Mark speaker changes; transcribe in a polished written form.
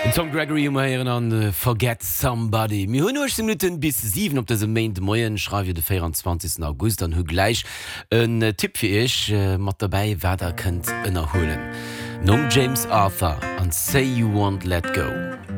Speaker 1: Tom Gregory Meieren an Forget Somebody. Mi hunn 8 Minuten bis 7 op dese Main Moien schreiwe de 24. August an hu gleich een Tipp fir ich mat dabei wäder kënnt ënnerholen. Nom James Arthur an Say You Won't Let Go.